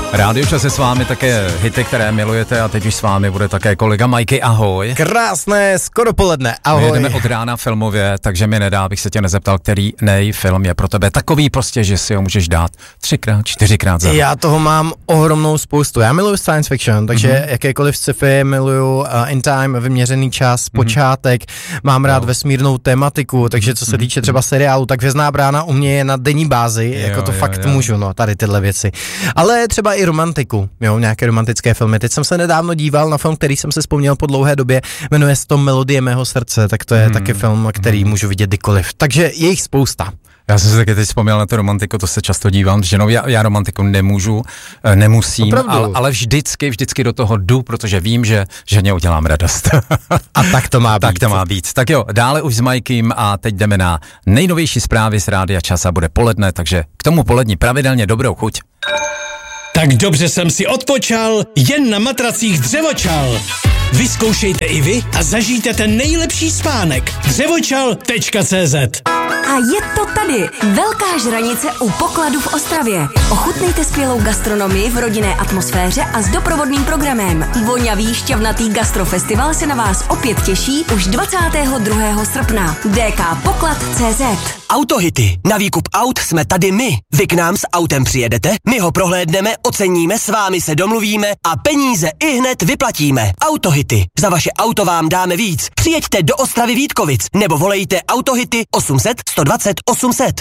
Rádio Čas je s vámi také hity, které milujete a teď už s vámi bude také kolega Majky, ahoj. Krásné, skoro poledne, ahoj. My jdeme od rána filmově, takže mi nedá, abych se tě nezeptal, který film je pro tebe takový prostě, že si ho můžeš dát 3x, 4x za. Já toho mám ohromnou spoustu, já miluju science fiction, takže jakékoliv sci-fi miluju, In Time, vyměřený čas, počátek, mám rád vesmírnou tematiku, takže co se týče třeba seriálu, tak Hvězdná brána u mě je na denní bázi, jako to fakt můžu, no, tady tyhle věci. Ale třeba i romantiku, jo, nějaké romantické filmy. Teď jsem se nedávno díval na film, který jsem se vzpomněl po dlouhé době, jmenuje se to Melodie mého srdce, tak to je taky film, který můžu vidět kdykoliv. Takže je jich spousta. Já jsem se taky teď vzpomněl na tu romantiku, to se často dívám, že no, já romantiku nemusím, ale vždycky do toho jdu, protože vím, že ženě udělám radost. A tak to má být. Tak to má být. Tak jo, dále už s Majkým a teď jdeme na nejnovější zprávy z Rádia Čas a bude poledne, takže k tomu poledni pravidelně dobrou chuť. Tak dobře jsem si odpočal, jen na matracích Dřevočal. Vyzkoušejte i vy a zažijte ten nejlepší spánek. Dřevočal.cz. A je to tady, velká žranice u Pokladu v Ostravě. Ochutnejte skvělou gastronomii v rodinné atmosféře a s doprovodným programem. Vonavý šťavnatý gastrofestival se na vás opět těší už 22. srpna. dkpoklad.cz. Autohity. Na výkup aut jsme tady my. Vy k nám s autem přijedete, my ho prohlédneme, oceníme, s vámi se domluvíme a peníze ihned vyplatíme. Autohity. Za vaše auto vám dáme víc. Přijeďte do Ostravy Vítkovic nebo volejte Autohity 800 120 800.